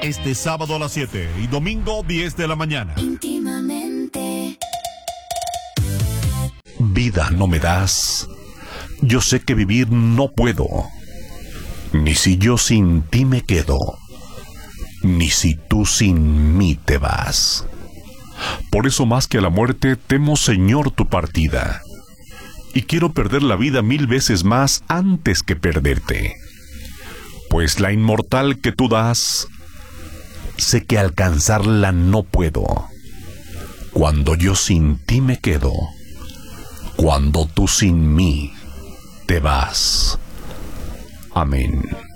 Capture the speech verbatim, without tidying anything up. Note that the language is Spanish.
este sábado a las siete y domingo diez de la mañana. Íntimamente. Vida no me das. Yo sé que vivir no puedo. Ni si yo sin ti me quedo. Ni si tú sin mí te vas. Por eso más que a la muerte temo, Señor, tu partida. Y quiero perder la vida mil veces más antes que perderte. Pues la inmortal que tú das, sé que alcanzarla no puedo. Cuando yo sin ti me quedo, cuando tú sin mí te vas. Amén.